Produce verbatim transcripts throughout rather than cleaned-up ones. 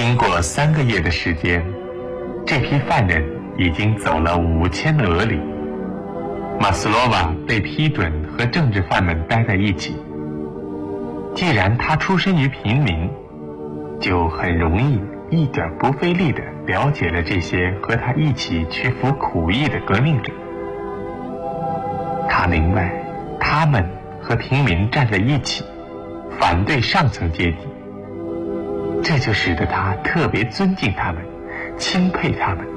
经过三个月的时间，这批犯人已经走了五千俄里。马斯洛娃被批准和政治犯们待在一起。既然他出身于平民，就很容易一点不费力地了解了这些和他一起去服苦役的革命者。他明白，他们和平民站在一起，反对上层阶级，这就使得他特别尊敬他们，钦佩他们。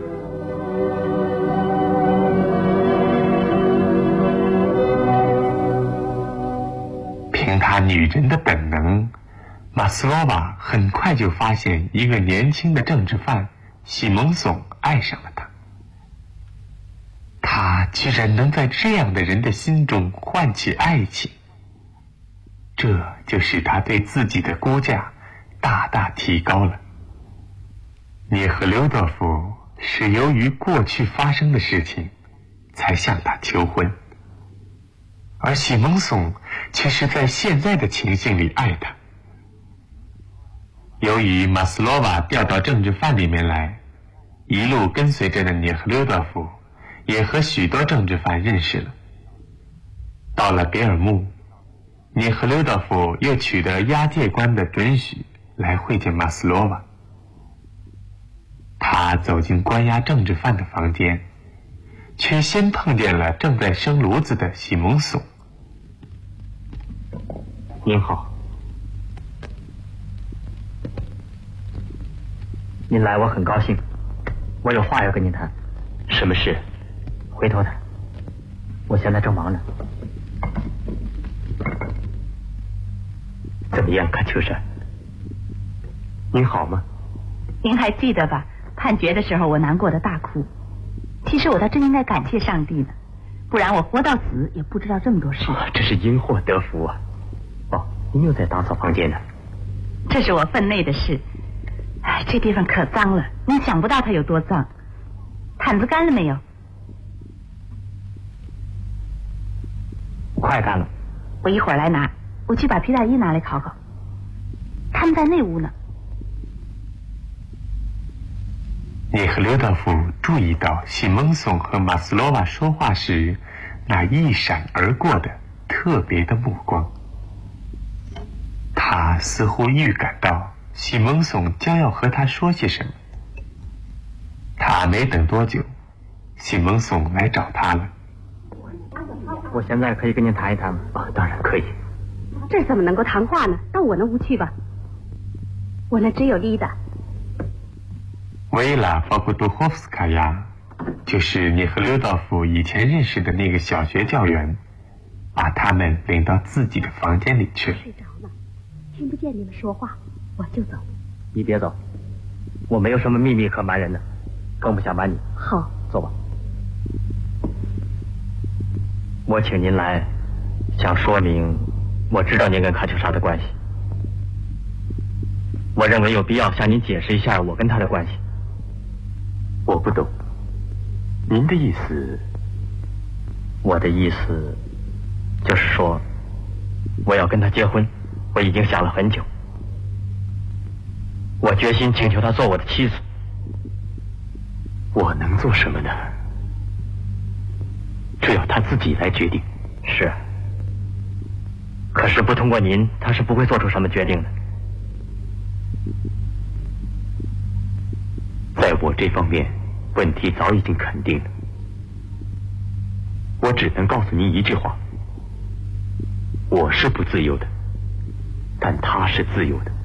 凭他女人的本能，马斯洛娃很快就发现一个年轻的政治犯西蒙松爱上了他。他居然能在这样的人的心中唤起爱情，这就使他对自己的估价大大提高了。涅赫留多夫是由于过去发生的事情才向他求婚，而西蒙松却是在现在的情形里爱他。由于马斯洛娃调到政治犯里面来，一路跟随着的涅赫留多夫也和许多政治犯认识了。到了别尔木，涅赫留多夫又取得押解官的准许来会见马斯洛娃。他走进关押政治犯的房间，却先碰见了正在生炉子的西蒙松。 您好，您来我很高兴，我有话要跟您谈。什么事？回头谈，我现在正忙着。怎么样，卡秋莎？您好吗？ 您还记得吧？判决的时候我难过的大哭。其实我倒真应该感谢上帝呢，不然我活到死也不知道这么多事。 哦，这是因祸得福啊！哦，您又在打扫房间呢？ 这是我分内的事。哎，这地方可脏了，您想不到它有多脏。毯子干了没有？ 快干了。 我一会儿来拿，我去把皮大衣拿来烤烤。他们在那屋呢。 涅赫留多夫注意到西蒙松和马斯洛娃说话时那一闪而过的特别的目光。他似乎预感到西蒙松将要和他说些什么。他没等多久，西蒙松来找他了。 我现在可以跟您谈一谈吗？啊，当然可以。 这怎么能够谈话呢？到我那屋去吧。我那只有丽达。 维拉·法库杜霍夫斯卡娅就是涅赫留多夫以前认识的那个小学教员，把他们领到自己的房间里去了。 睡着了，听不见你们说话，我就走。 你别走，我没有什么秘密可瞒人的，更不想瞒你。 好， 走吧。我请您来，想说明我知道您跟卡秋莎的关系。我认为有必要向您解释一下我跟她的关系。 我不懂，您的意思？ 我的意思就是说，我要跟她结婚，我已经想了很久。我决心请求她做我的妻子。 我能做什么呢？这要她自己来决定。 是，可是不通过您，她是不会做出什么决定的。 在我这方面，问题早已经肯定了。我只能告诉您一句话：我是不自由的，但他是自由的。